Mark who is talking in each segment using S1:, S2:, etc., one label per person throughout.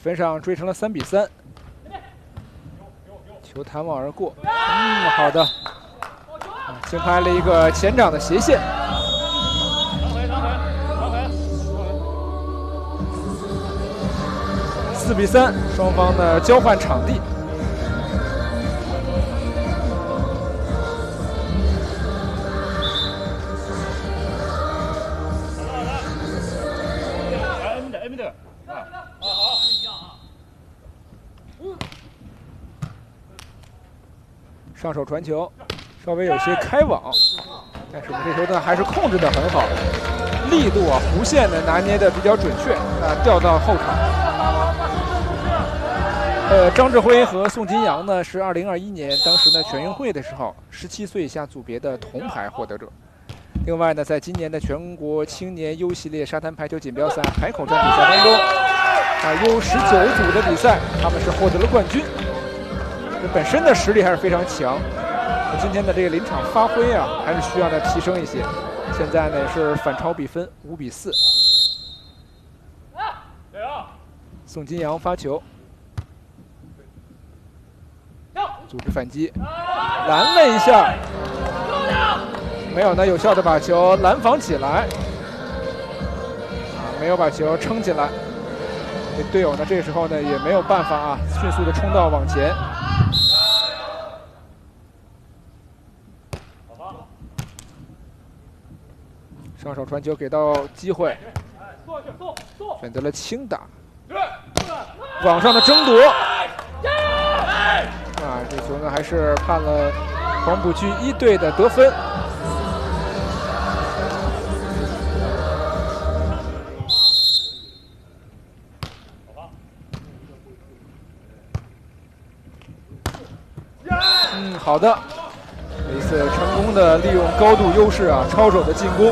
S1: 分上追成了3比3。球弹网而过，好的，轻拍了一个前掌的斜线。4比3，双方呢交换场地。上手传球，稍微有些开网，但是我们这球呢还是控制得很好，力度啊弧线呢拿捏得比较准确啊，掉到后场。张志辉和宋金阳呢是2021年当时呢全运会的时候17岁以下组别的铜牌获得者。另外呢，在今年的全国青年 U 系列沙滩排球锦标赛海口站比赛当中，U19组的比赛他们是获得了冠军。这本身的实力还是非常强，今天的这个临场发挥啊，还是需要再提升一些。现在呢是反超比分5比4。宋金阳发球，组织反击，拦了一下，没有呢有效的把球拦防起来，没有把球撑起来。队友呢这时候呢也没有办法啊，迅速的冲到网前。上手传球给到机会，选择了轻打，网上的争夺，这球呢还是判了黄浦区1队的得分。好的，这一次成功的利用高度优势啊，抄手的进攻。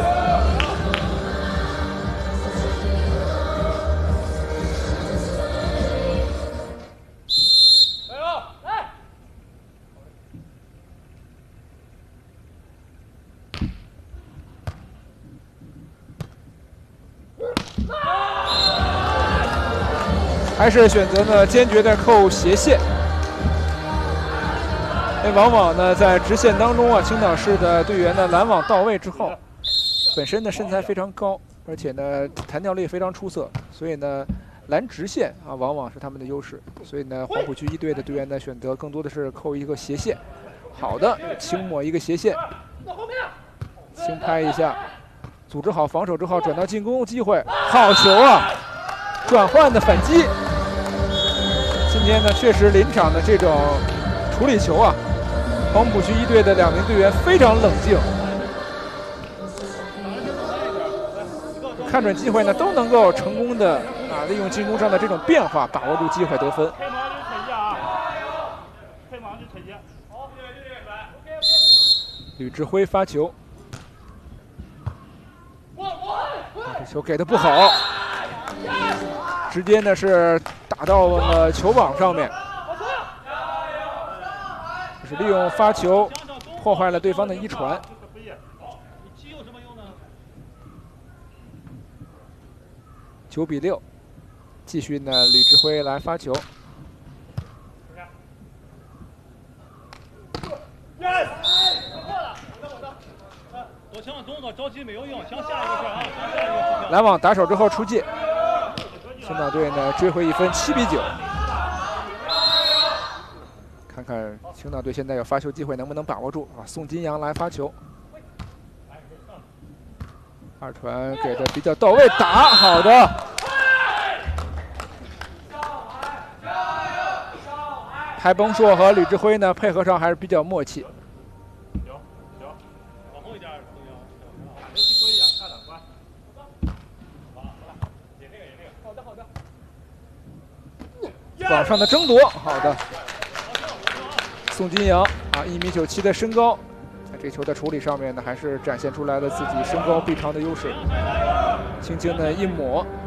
S1: 还是选择呢坚决的扣斜线。往往呢在直线当中啊，青岛市的队员呢拦网到位之后，本身的身材非常高，而且呢弹跳力非常出色，所以呢拦直线啊往往是他们的优势。所以呢黄浦区1队的队员呢选择更多的是扣一个斜线。好的，轻抹一个斜线，轻拍一下，组织好防守之后转到进攻机会，好球啊！转换的反击。今天呢确实临场的这种处理球啊，黄浦区1队的2名队员非常冷静，看准机会呢都能够成功的利用进攻上的这种变化把握住机会得分。吕志辉发球，这球给的不好，直接呢是打到了球网上面。是利用发球破坏了对方的一传。9比6，继续呢，吕志辉来发球。拦网打手之后出界，青岛队呢追回1分，7比9。看看青岛队现在有发球机会能不能把握住啊？宋金阳来发球，二传给的比较到位，打好的。台崩硕和吕志辉呢配合上还是比较默契。网上的争夺，好的。宋金阳1.97米的身高，在这球的处理上面呢，还是展现出来了自己身高臂长的优势。轻轻的一抹，